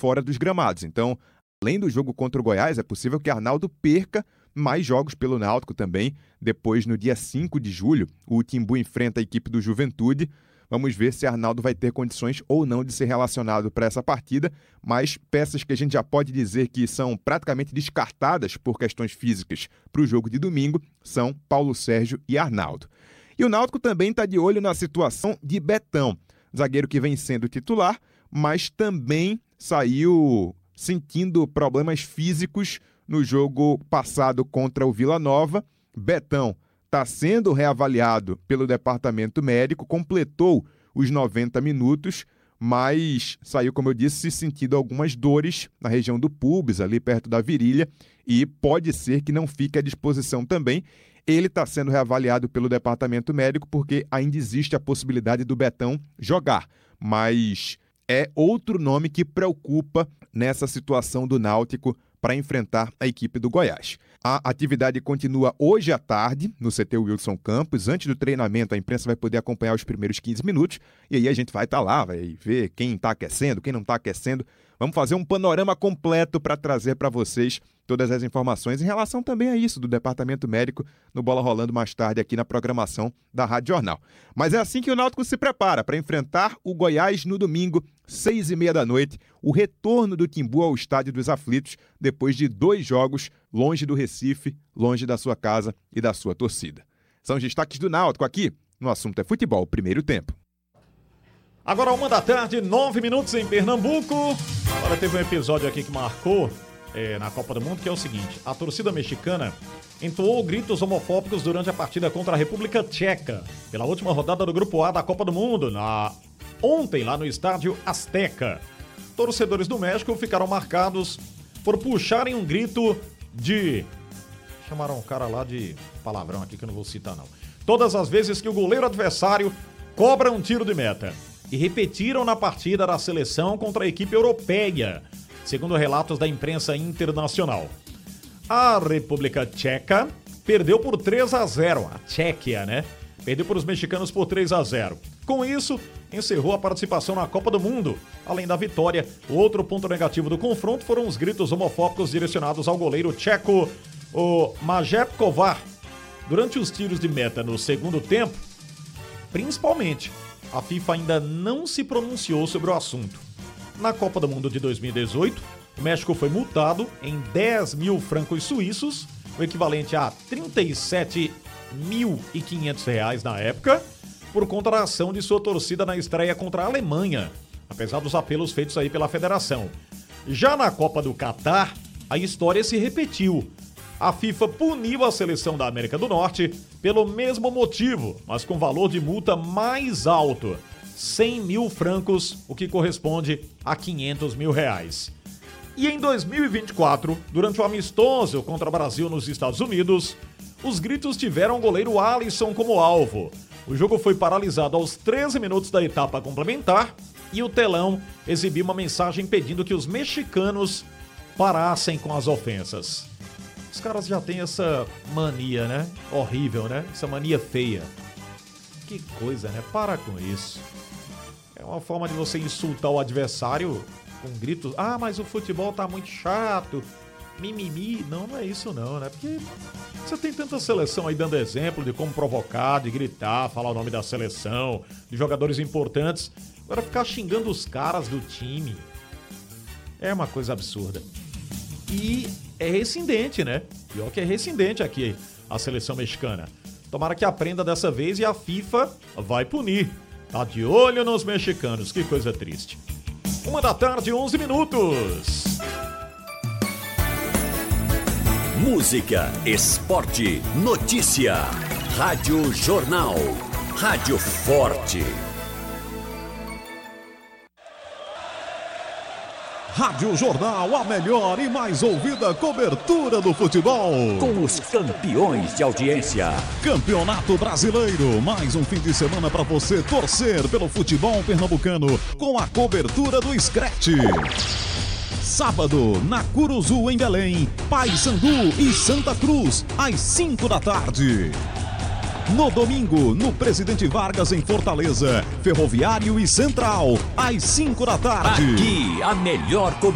fora dos gramados. Então, além do jogo contra o Goiás, é possível que Arnaldo perca mais jogos pelo Náutico também. Depois, no dia 5 de julho, o Timbu enfrenta a equipe do Juventude. Vamos ver se Arnaldo vai ter condições ou não de ser relacionado para essa partida, mas peças que a gente já pode dizer que são praticamente descartadas por questões físicas para o jogo de domingo são Paulo Sérgio e Arnaldo. E o Náutico também está de olho na situação de Betão, zagueiro que vem sendo titular, mas também saiu sentindo problemas físicos no jogo passado contra o Vila Nova. Betão está sendo reavaliado pelo departamento médico, completou os 90 minutos, mas saiu, como eu disse, sentindo algumas dores na região do pubis, ali perto da virilha, e pode ser que não fique à disposição também. Ele está sendo reavaliado pelo departamento médico porque ainda existe a possibilidade do Betão jogar, mas é outro nome que preocupa nessa situação do Náutico para enfrentar a equipe do Goiás. A atividade continua hoje à tarde no CT Wilson Campos. Antes do treinamento, a imprensa vai poder acompanhar os primeiros 15 minutos e aí a gente vai estar lá, vai ver quem está aquecendo, quem não está aquecendo. Vamos fazer um panorama completo para trazer para vocês todas as informações em relação também a isso do Departamento Médico no Bola Rolando mais tarde aqui na programação da Rádio Jornal. Mas é assim que o Náutico se prepara para enfrentar o Goiás no domingo, 6h30 da noite, o retorno do Timbu ao Estádio dos Aflitos depois de 2 jogos longe do Recife, longe da sua casa e da sua torcida. São os destaques do Náutico aqui no Assunto é Futebol, primeiro tempo. Agora 1h, 9 minutos em Pernambuco. Agora teve um episódio aqui que marcou na Copa do Mundo, que é o seguinte: a torcida mexicana entoou gritos homofóbicos durante a partida contra a República Tcheca, pela última rodada do Grupo A da Copa do Mundo, ontem lá no Estádio Azteca. Torcedores do México ficaram marcados por puxarem um grito de... Chamaram um cara lá de palavrão aqui que eu não vou citar não. Todas as vezes que o goleiro adversário cobra um tiro de meta. E repetiram na partida da seleção contra a equipe europeia, segundo relatos da imprensa internacional. A República Tcheca perdeu por 3-0, a Tchequia, né? Perdeu para os mexicanos por 3-0. Com isso, encerrou a participação na Copa do Mundo. Além da vitória, o outro ponto negativo do confronto foram os gritos homofóbicos direcionados ao goleiro tcheco, o Majep Kovar. Durante os tiros de meta no segundo tempo, principalmente, a FIFA ainda não se pronunciou sobre o assunto. Na Copa do Mundo de 2018, o México foi multado em 10 mil francos suíços, o equivalente a R$ 37.500 na época, por conta da ação de sua torcida na estreia contra a Alemanha, apesar dos apelos feitos aí pela federação. Já na Copa do Catar, a história se repetiu. A FIFA puniu a seleção da América do Norte pelo mesmo motivo, mas com valor de multa mais alto, 100 mil francos, o que corresponde a R$500 mil. E em 2024, durante o amistoso contra o Brasil nos Estados Unidos, os gritos tiveram o goleiro Alisson como alvo. O jogo foi paralisado aos 13 minutos da etapa complementar e o telão exibiu uma mensagem pedindo que os mexicanos parassem com as ofensas. Os caras já têm essa mania, né? Horrível, né? Essa mania feia. Que coisa, né? Para com isso. É uma forma de você insultar o adversário com gritos. Ah, mas o futebol tá muito chato. Mimimi. Não, não é isso não, né? Porque você tem tanta seleção aí dando exemplo de como provocar, de gritar, falar o nome da seleção, de jogadores importantes. Agora ficar xingando os caras do time é uma coisa absurda. E é rescindente, né? Pior que é rescindente aqui a seleção mexicana. Tomara que aprenda dessa vez e a FIFA vai punir. Tá de olho nos mexicanos, que coisa triste. 1h, 11 minutos. Música, esporte, notícia. Rádio Jornal. Rádio Forte. Rádio Jornal, a melhor e mais ouvida cobertura do futebol. Com os campeões de audiência. Campeonato Brasileiro, mais um fim de semana para você torcer pelo futebol pernambucano com a cobertura do Scratch. Sábado, na Curuzu, em Belém, Paysandu e Santa Cruz, às 5 da tarde. No domingo, no Presidente Vargas, em Fortaleza, Ferroviário e Central, às 5 da tarde. Aqui, a melhor cobertura.